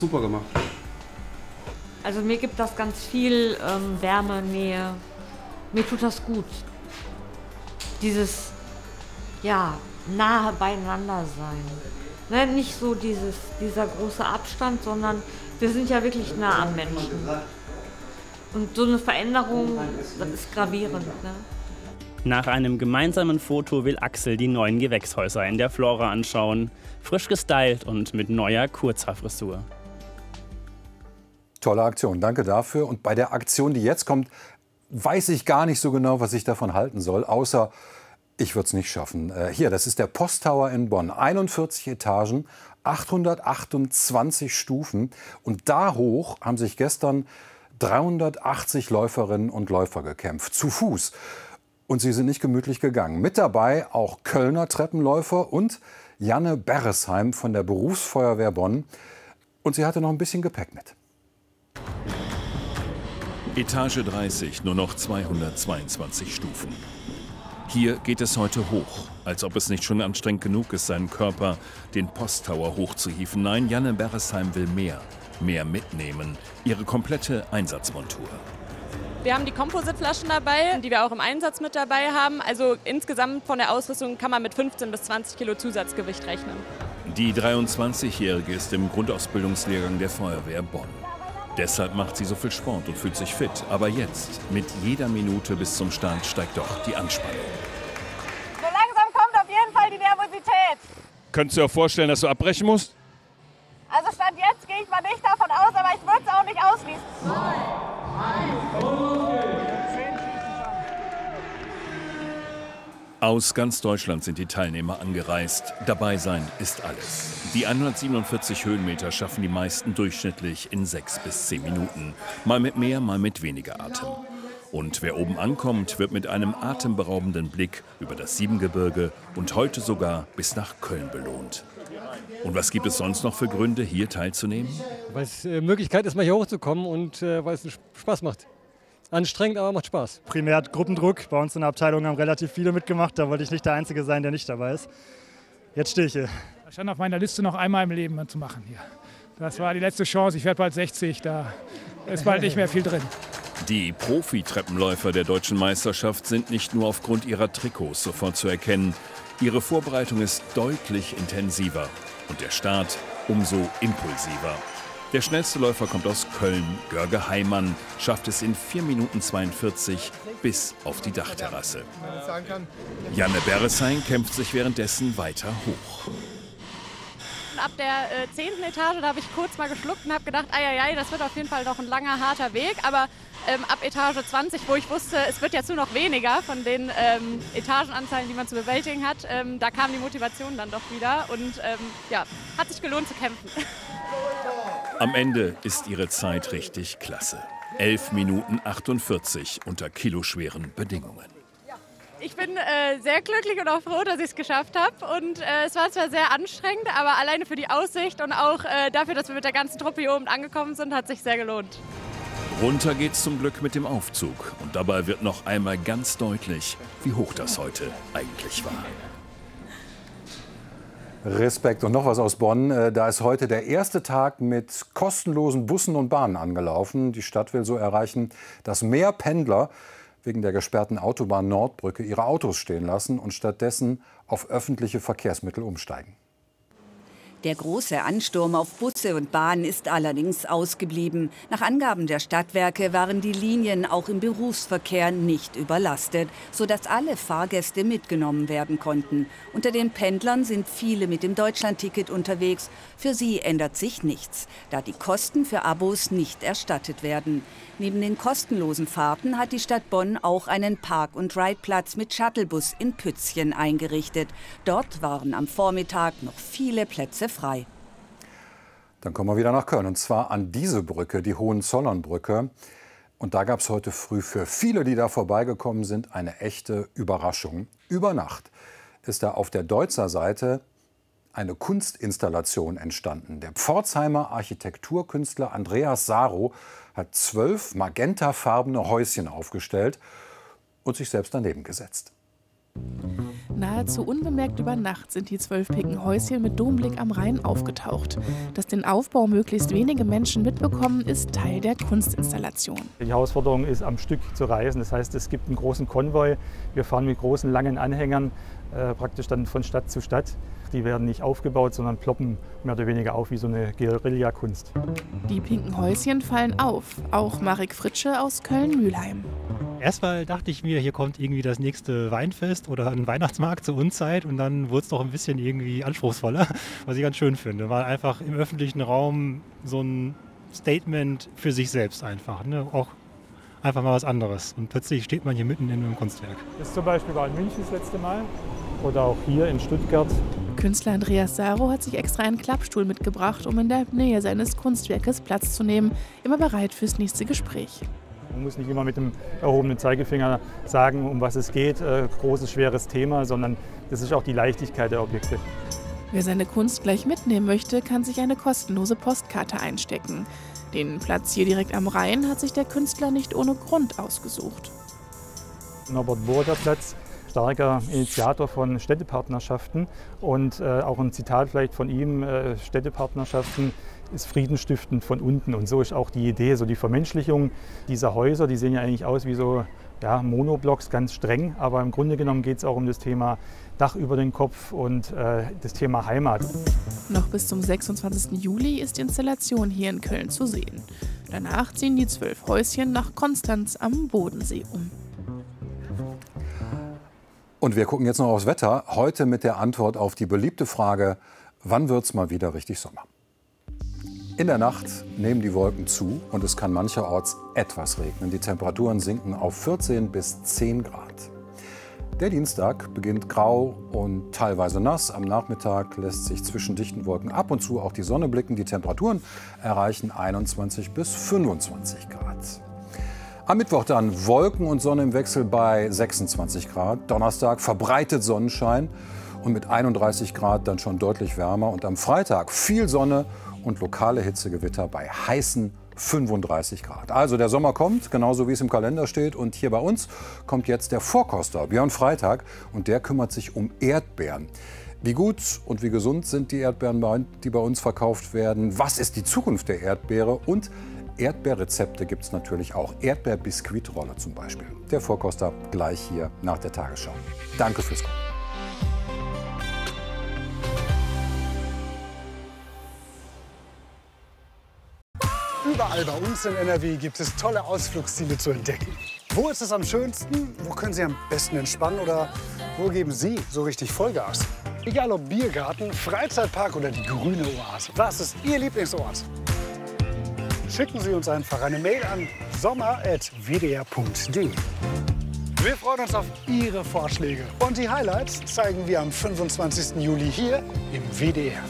Super gemacht. Also mir gibt das ganz viel Wärme, Nähe. Mir tut das gut. Dieses, ja, nahe beieinander sein. Ne, nicht so dieser große Abstand, sondern wir sind ja wirklich nah am Menschen. Und so eine Veränderung, das ist gravierend. Ne? Nach einem gemeinsamen Foto will Axel die neuen Gewächshäuser in der Flora anschauen. Frisch gestylt und mit neuer Kurzhaarfrisur. Tolle Aktion, danke dafür. Und bei der Aktion, die jetzt kommt, weiß ich gar nicht so genau, was ich davon halten soll, außer ich würde es nicht schaffen. Hier, das ist der Posttower in Bonn. 41 Etagen, 828 Stufen. Und da hoch haben sich gestern 380 Läuferinnen und Läufer gekämpft, zu Fuß. Und sie sind nicht gemütlich gegangen. Mit dabei auch Kölner Treppenläufer und Janne Berresheim von der Berufsfeuerwehr Bonn. Und sie hatte noch ein bisschen Gepäck mit. Etage 30, nur noch 222 Stufen. Hier geht es heute hoch, als ob es nicht schon anstrengend genug ist, seinen Körper, den Posttower hochzuhieven. Nein, Janne Berresheim will mehr mitnehmen, ihre komplette Einsatzmontur. Wir haben die Composite-Flaschen dabei, die wir auch im Einsatz mit dabei haben. Also insgesamt von der Ausrüstung kann man mit 15 bis 20 Kilo Zusatzgewicht rechnen. Die 23-Jährige ist im Grundausbildungslehrgang der Feuerwehr Bonn. Deshalb macht sie so viel Sport und fühlt sich fit. Aber jetzt, mit jeder Minute bis zum Start, steigt doch die Anspannung. So langsam kommt auf jeden Fall die Nervosität. Könntest du dir auch vorstellen, dass du abbrechen musst? Also Stand jetzt gehe ich mal nicht davon aus, aber ich würde es auch nicht ausschließen. 2, 1, Aus ganz Deutschland sind die Teilnehmer angereist. Dabei sein ist alles. Die 147 Höhenmeter schaffen die meisten durchschnittlich in 6 bis 10 Minuten. Mal mit mehr, mal mit weniger Atem. Und wer oben ankommt, wird mit einem atemberaubenden Blick über das Siebengebirge und heute sogar bis nach Köln belohnt. Und was gibt es sonst noch für Gründe, hier teilzunehmen? Weil es Möglichkeit ist, mal hier hochzukommen und weil es Spaß macht. Anstrengend, aber macht Spaß. Primär Gruppendruck. Bei uns in der Abteilung haben relativ viele mitgemacht. Da wollte ich nicht der Einzige sein, der nicht dabei ist. Jetzt stehe ich hier. Das stand auf meiner Liste, noch einmal im Leben zu machen hier. Das war die letzte Chance. Ich werde bald 60, da ist bald nicht mehr viel drin. Die Profi-Treppenläufer der deutschen Meisterschaft sind nicht nur aufgrund ihrer Trikots sofort zu erkennen. Ihre Vorbereitung ist deutlich intensiver und der Start umso impulsiver. Der schnellste Läufer kommt aus Köln. Görge Heimann schafft es in 4 Minuten 42 bis auf die Dachterrasse. Janne Berresheim kämpft sich währenddessen weiter hoch. Ab der 10. Etage, da habe ich kurz mal geschluckt und habe gedacht, ai, das wird auf jeden Fall noch ein langer, harter Weg. Aber ab Etage 20, wo ich wusste, es wird jetzt nur noch weniger von den Etagenanzahlen, die man zu bewältigen hat, da kam die Motivation dann doch wieder und ja, hat sich gelohnt zu kämpfen. Am Ende ist ihre Zeit richtig klasse. 11 Minuten 48 unter kiloschweren Bedingungen. Ich bin sehr glücklich und auch froh, dass ich es geschafft habe. Und es war zwar sehr anstrengend, aber alleine für die Aussicht und auch dafür, dass wir mit der ganzen Truppe hier oben angekommen sind, hat sich sehr gelohnt. Runter geht's zum Glück mit dem Aufzug. Und dabei wird noch einmal ganz deutlich, wie hoch das heute eigentlich war. Respekt. Und noch was aus Bonn. Da ist heute der erste Tag mit kostenlosen Bussen und Bahnen angelaufen. Die Stadt will so erreichen, dass mehr Pendler wegen der gesperrten Autobahn Nordbrücke ihre Autos stehen lassen und stattdessen auf öffentliche Verkehrsmittel umsteigen. Der große Ansturm auf Busse und Bahnen ist allerdings ausgeblieben. Nach Angaben der Stadtwerke waren die Linien auch im Berufsverkehr nicht überlastet, sodass alle Fahrgäste mitgenommen werden konnten. Unter den Pendlern sind viele mit dem Deutschlandticket unterwegs. Für sie ändert sich nichts, da die Kosten für Abos nicht erstattet werden. Neben den kostenlosen Fahrten hat die Stadt Bonn auch einen Park-and-Ride-Platz mit Shuttlebus in Pützchen eingerichtet. Dort waren am Vormittag noch viele Plätze frei. Dann kommen wir wieder nach Köln, und zwar an diese Brücke, die Hohenzollernbrücke. Und da gab es heute früh für viele, die da vorbeigekommen sind, eine echte Überraschung. Über Nacht ist da auf der Deutzer Seite eine Kunstinstallation entstanden. Der Pforzheimer Architekturkünstler Andreas Saro hat 12 magentafarbene Häuschen aufgestellt und sich selbst daneben gesetzt. Nahezu unbemerkt über Nacht sind die 12 pinken Häuschen mit Domblick am Rhein aufgetaucht. Dass den Aufbau möglichst wenige Menschen mitbekommen, ist Teil der Kunstinstallation. Die Herausforderung ist, am Stück zu reisen. Das heißt, es gibt einen großen Konvoi. Wir fahren mit großen, langen Anhängern praktisch dann von Stadt zu Stadt. Die werden nicht aufgebaut, sondern ploppen mehr oder weniger auf wie so eine Guerillakunst. Die pinken Häuschen fallen auf. Auch Marek Fritsche aus Köln-Mühlheim. Erstmal dachte ich mir, hier kommt irgendwie das nächste Weinfest oder ein Weihnachtsmarkt zur Unzeit und dann wurde es doch ein bisschen irgendwie anspruchsvoller, was ich ganz schön finde. War einfach im öffentlichen Raum so ein Statement für sich selbst einfach, ne? Auch einfach mal was anderes. Und plötzlich steht man hier mitten in einem Kunstwerk. Das zum Beispiel war in München das letzte Mal oder auch hier in Stuttgart. Künstler Andreas Saro hat sich extra einen Klappstuhl mitgebracht, um in der Nähe seines Kunstwerkes Platz zu nehmen, immer bereit fürs nächste Gespräch. Man muss nicht immer mit dem erhobenen Zeigefinger sagen, um was es geht, großes, schweres Thema, sondern das ist auch die Leichtigkeit der Objekte. Wer seine Kunst gleich mitnehmen möchte, kann sich eine kostenlose Postkarte einstecken. Den Platz hier direkt am Rhein hat sich der Künstler nicht ohne Grund ausgesucht. Norbert Platz, starker Initiator von Städtepartnerschaften und auch ein Zitat vielleicht von ihm, Städtepartnerschaften ist friedenstiftend von unten. Und so ist auch die Idee, so die Vermenschlichung dieser Häuser, die sehen ja eigentlich aus wie so Monoblocks, ganz streng, aber im Grunde genommen geht es auch um das Thema Dach über den Kopf und das Thema Heimat. Noch bis zum 26. Juli ist die Installation hier in Köln zu sehen. Danach ziehen die 12 Häuschen nach Konstanz am Bodensee um. Und wir gucken jetzt noch aufs Wetter. Heute mit der Antwort auf die beliebte Frage, wann wird es mal wieder richtig Sommer? In der Nacht nehmen die Wolken zu und es kann mancherorts etwas regnen. Die Temperaturen sinken auf 14 bis 10 Grad. Der Dienstag beginnt grau und teilweise nass. Am Nachmittag lässt sich zwischen dichten Wolken ab und zu auch die Sonne blicken. Die Temperaturen erreichen 21 bis 25 Grad. Am Mittwoch dann Wolken und Sonne im Wechsel bei 26 Grad. Donnerstag verbreitet Sonnenschein und mit 31 Grad dann schon deutlich wärmer. Und am Freitag viel Sonne und lokale Hitzegewitter bei heißen 35 Grad. Also der Sommer kommt, genauso wie es im Kalender steht. Und hier bei uns kommt jetzt der Vorkoster, Björn Freitag. Und der kümmert sich um Erdbeeren. Wie gut und wie gesund sind die Erdbeeren, die bei uns verkauft werden? Was ist die Zukunft der Erdbeere? Und Erdbeerrezepte gibt es natürlich auch. Erdbeerbiskuitrolle zum Beispiel. Der Vorkoster gleich hier nach der Tagesschau. Danke fürs Kommen. Überall bei uns in NRW gibt es tolle Ausflugsziele zu entdecken. Wo ist es am schönsten? Wo können Sie am besten entspannen? Oder wo geben Sie so richtig Vollgas? Egal ob Biergarten, Freizeitpark oder die grüne Oase. Was ist Ihr Lieblingsort? Schicken Sie uns einfach eine Mail an sommer@wdr.de. Wir freuen uns auf Ihre Vorschläge. Und die Highlights zeigen wir am 25. Juli hier im WDR.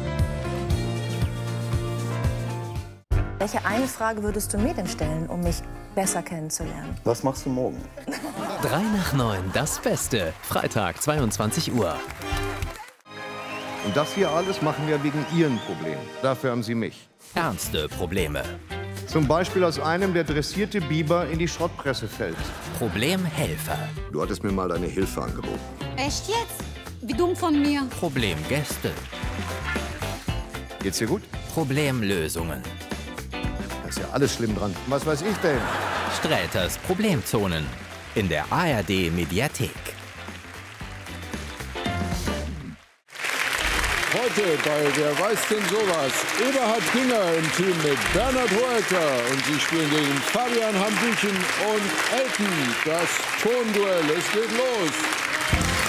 Welche eine Frage würdest du mir denn stellen, um mich besser kennenzulernen? Was machst du morgen? 3 nach 9, das Beste. Freitag, 22 Uhr. Und das hier alles machen wir wegen Ihren Problemen. Dafür haben Sie mich. Ernste Probleme. Zum Beispiel, als einem der dressierte Biber in die Schrottpresse fällt. Problemhelfer. Du hattest mir mal deine Hilfe angeboten. Echt jetzt? Wie dumm von mir. Problemgäste. Geht's dir gut? Problemlösungen. Da ist ja alles schlimm dran. Was weiß ich denn? Sträters Problemzonen. In der ARD Mediathek. Heute bei Wer weiß denn sowas? Eberhard Ginger im Team mit Bernhard Hoeker und sie spielen gegen Fabian Hambüchen und Elton. Das Tonduell, es geht los.